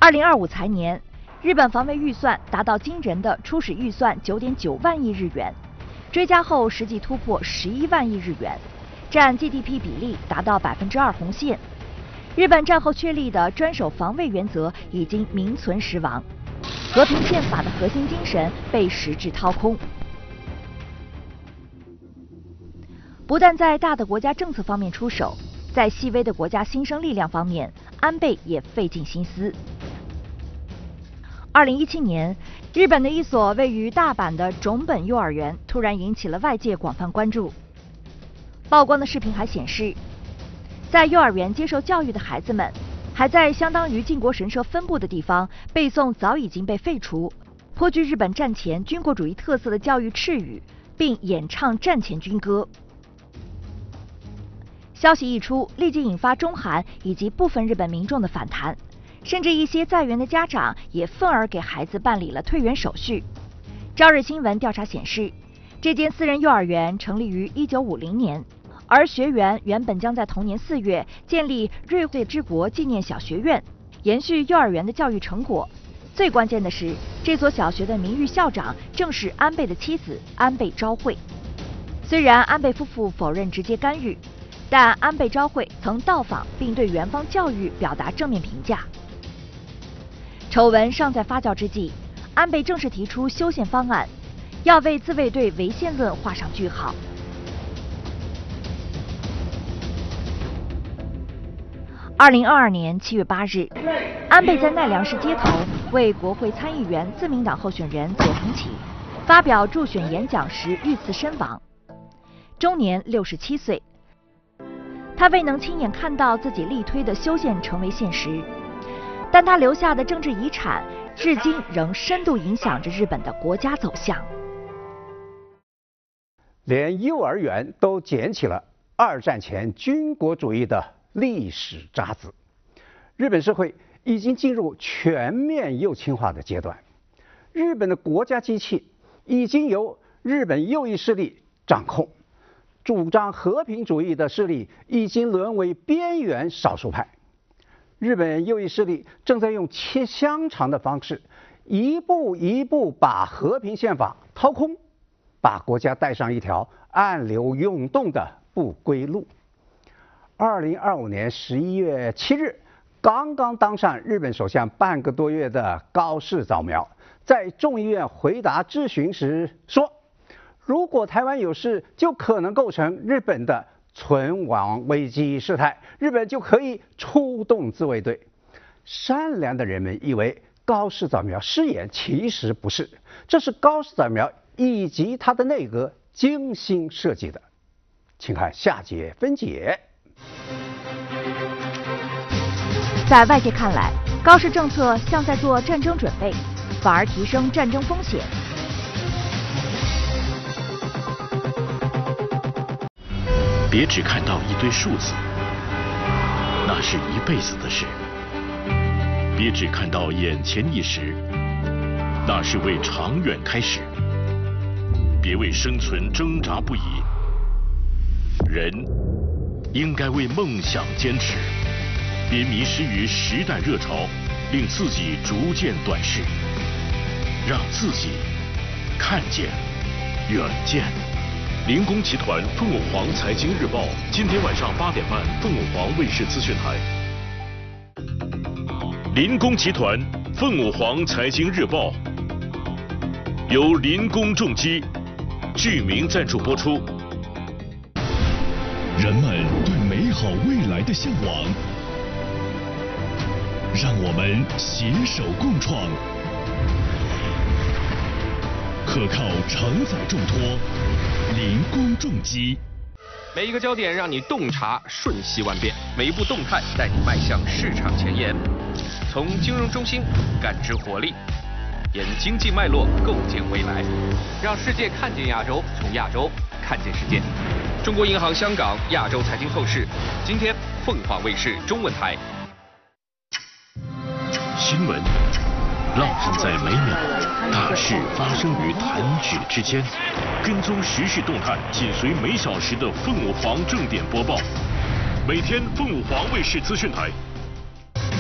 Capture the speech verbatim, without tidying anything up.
二零二五财年，日本防卫预算达到惊人的初始预算九点九万亿日元，追加后实际突破十一万亿日元，占 G D P 比例达到百分之二红线。日本战后确立的专守防卫原则已经名存实亡，和平宪法的核心精神被实质掏空。不但在大的国家政策方面出手，在细微的国家新生力量方面，安倍也费尽心思。二零一七年，日本的一所位于大阪的种本幼儿园突然引起了外界广泛关注。曝光的视频还显示，在幼儿园接受教育的孩子们，还在相当于靖国神社分布的地方背诵早已经被废除、颇具日本战前军国主义特色的教育敕语，并演唱战前军歌。消息一出，立即引发中韩以及部分日本民众的反弹，甚至一些在园的家长也愤而给孩子办理了退园手续。朝日新闻调查显示，这间私人幼儿园成立于一九五零年，而学园原本将在同年四月建立瑞惠之国纪念小学院，延续幼儿园的教育成果。最关键的是，这所小学的名誉校长正是安倍的妻子安倍昭惠。虽然安倍夫妇否认直接干预，但安倍昭惠曾到访并对园方教育表达正面评价。丑闻尚在发酵之际，安倍正式提出修宪方案，要为自卫队违宪论画上句号。二零二二年七月八日，安倍在奈良市街头为国会参议员自民党候选人佐藤启发表助选演讲时遇刺身亡，终年六十七岁。他未能亲眼看到自己力推的修宪成为现实，但他留下的政治遗产至今仍深度影响着日本的国家走向。 连幼儿园都捡起了二战前军国主义的历史渣子，日本社会已经进入全面右倾化的阶段，日本的国家机器已经由日本右翼势力掌控。主张和平主义的势力已经沦为边缘少数派，日本右翼势力正在用切香肠的方式，一步一步把和平宪法掏空，把国家带上一条暗流涌动的不归路。二零二五年十一月七日，刚刚当上日本首相半个多月的高市早苗，在众议院回答质询时说，如果台湾有事，就可能构成日本的存亡危机事态，日本就可以出动自卫队。善良的人们以为高市早苗失言，其实不是，这是高市早苗以及他的内阁精心设计的。请看下节分解。 在外界看来，高市政策像在做战争准备，反而提升战争风险。 别只看到一堆数字，那是一辈子的事；别只看到眼前一时，那是为长远开始。别为生存挣扎不已，人应该为梦想坚持。别迷失于时代热潮，令自己逐渐短视，让自己看见远见。林工集团凤舞凰财经日报，今天晚上八点半，凤舞凰卫视资讯台。林工集团凤舞凰财经日报由林工重机剧名赞助播出。 人们对美好未来的向往，让我们携手共创，可靠承载重托。林工重机， 每一个焦点让你洞察瞬息万变，每一步动态带你迈向市场前沿。从金融中心感知活力，沿经济脉络构建未来，让世界看见亚洲，从亚洲看见世界。中国银行香港亚洲财经透视，今天凤凰卫视中文台。 新闻浪漫在每秒，大事发生于弹指之间。跟踪时事动态，紧随每小时的凤舞凰正点播报。每天凤舞凰卫视资讯台